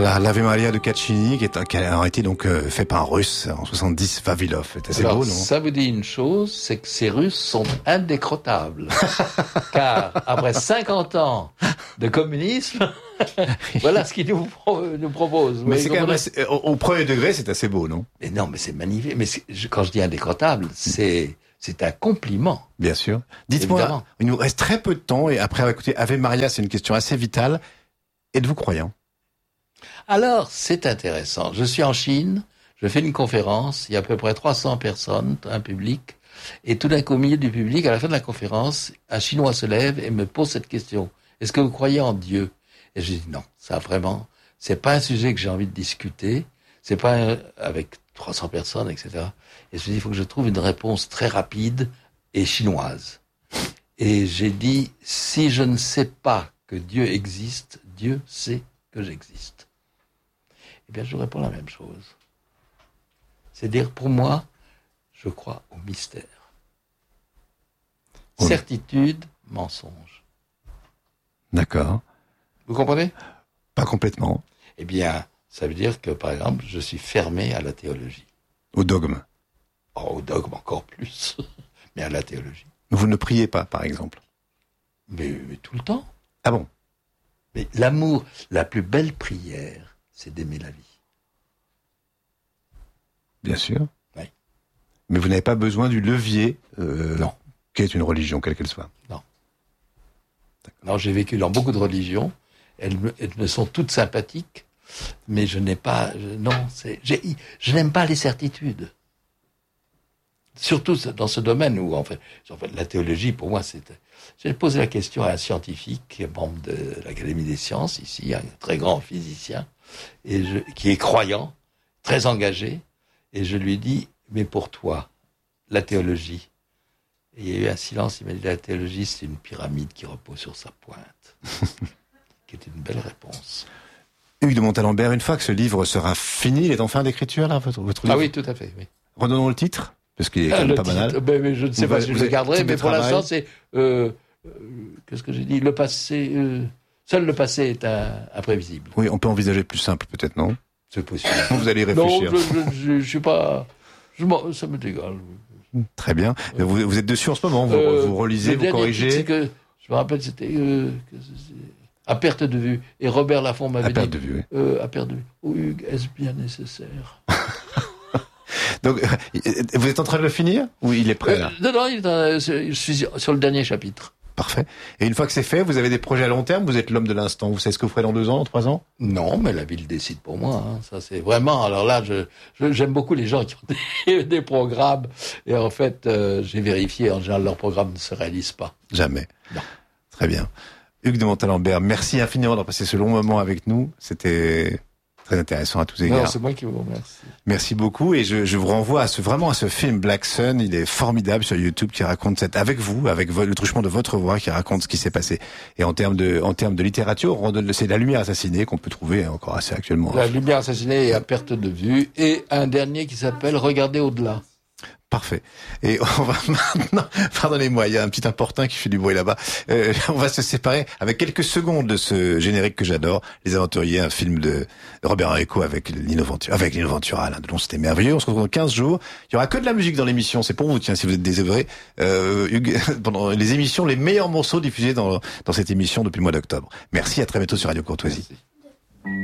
Voilà, l'Ave Maria de Caccini, qui a été donc fait par un Russe en 70, Vavilov. C'est assez beau, non? Ça vous dit une chose, c'est que ces Russes sont indécrottables. Car après 50 ans de communisme, voilà ce qu'ils nous proposent. Mais c'est quand même assez, au premier degré, c'est assez beau, non? Mais non, mais c'est magnifique. Mais quand je dis indécrottable, c'est un compliment. Bien sûr. Dites-moi, évidemment. Il nous reste très peu de temps et après avoir écouté Ave Maria, c'est une question assez vitale. Êtes-vous croyant? Alors, c'est intéressant. Je suis en Chine, je fais une conférence, il y a à peu près 300 personnes, un public, et tout d'un coup, au milieu du public, à la fin de la conférence, un Chinois se lève et me pose cette question. Est-ce que vous croyez en Dieu? Et je dis non, ça vraiment, c'est pas un sujet que j'ai envie de discuter, c'est pas avec 300 personnes, etc. Et je dis, il faut que je trouve une réponse très rapide et chinoise. Et j'ai dit, si je ne sais pas que Dieu existe, Dieu sait que j'existe. Eh bien, je vous réponds la même chose. C'est-à-dire, pour moi, je crois au mystère. Oui. Certitude, mensonge. D'accord. Vous comprenez? Pas complètement. Eh bien, ça veut dire que, par exemple, je suis fermé à la théologie. Au dogme. Oh, au dogme encore plus, mais à la théologie. Vous ne priez pas, par exemple? Mais tout le temps. Ah bon? Mais l'amour, la plus belle prière, c'est d'aimer la vie. Bien sûr. Oui. Mais vous n'avez pas besoin du levier non. Qui est une religion, quelle qu'elle soit. Non. Non, j'ai vécu dans beaucoup de religions. Elles me sont toutes sympathiques, mais je n'ai pas... je n'aime pas les certitudes. Surtout dans ce domaine où, en fait, la théologie, pour moi, c'est... J'ai posé la question à un scientifique qui est membre de l'Académie des sciences, ici, un très grand physicien, qui est croyant, très engagé, et je lui dis, mais pour toi, la théologie. Et il y a eu un silence, il m'a dit, la théologie, c'est une pyramide qui repose sur sa pointe. Qui est une belle réponse. Hugues de Montalembert, une fois que ce livre sera fini, il est en fin d'écriture, là, votre livre? Ah oui, tout à fait, oui. Redonnons le titre, parce qu'il est quand même pas banal. Mais je ne sais pas si je le garderai, mais pour l'instant, c'est... qu'est-ce que j'ai dit? Le passé... seul le passé est imprévisible. Oui, on peut envisager plus simple, peut-être, non? C'est possible. Vous allez réfléchir. Non, je suis pas... ça m'est égal. Très bien. Mais vous êtes dessus en ce moment, vous relisez, vous corrigez. C'est que, je me rappelle, c'était à perte de vue. Et Robert Laffont m'avait dit... À perte de vue, oui. À perte de vue. Oh, Hugues, est-ce bien nécessaire? Donc, vous êtes en train de le finir? Ou il est prêt, là? Non, je suis sur le dernier chapitre. Parfait. Et une fois que c'est fait, vous avez des projets à long terme? Vous êtes l'homme de l'instant. Vous savez ce que vous ferez dans 2 ans, dans 3 ans? Non, mais la ville décide pour moi. Hein. Ça, c'est vraiment... Alors là, j'aime beaucoup les gens qui ont des programmes. Et en fait, j'ai vérifié. En général, leurs programmes ne se réalisent pas. Jamais. Non. Très bien. Hugues de Montalembert, merci infiniment d'avoir passé ce long moment avec nous. C'était très intéressant à tous égards. Non, c'est moi qui vous remercie. Merci beaucoup et je vous renvoie à ce film Black Sun. Il est formidable sur YouTube qui raconte avec le truchement de votre voix, qui raconte ce qui s'est passé. Et en termes de littérature, c'est La Lumière assassinée qu'on peut trouver encore assez actuellement. La Lumière assassinée est à perte de vue et un dernier qui s'appelle Regarder au-delà. Parfait. Et on va maintenant, pardonnez-moi, il y a un petit importun qui fait du bruit là-bas. On va se séparer avec quelques secondes de ce générique que j'adore, Les Aventuriers, un film de Robert Enrico avec Lino Ventura, l'un de dont c'était merveilleux. On se retrouve dans 15 jours. Il y aura que de la musique dans l'émission, c'est pour vous, tiens, si vous êtes désœuvré. Hugues, pendant les émissions, les meilleurs morceaux diffusés dans cette émission depuis le mois d'octobre. Merci, à très bientôt sur Radio Courtoisie. Merci.